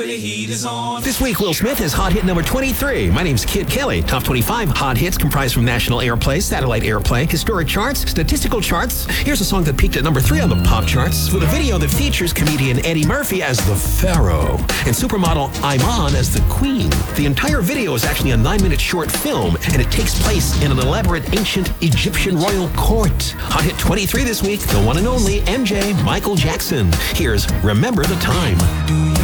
This week, Will Smith is hot hit number 23. My name's Kid Kelly. Top 25 hot hits comprised from national airplay, satellite airplay, historic charts, statistical charts. Here's a song that peaked at number 3 on the pop charts with a video that features comedian Eddie Murphy as the Pharaoh and supermodel Iman as the Queen. The entire video is actually a 9-minute short film, and it takes place in an elaborate ancient Egyptian royal court. Hot hit 23 this week, the one and only MJ Michael Jackson. Here's Remember the Time.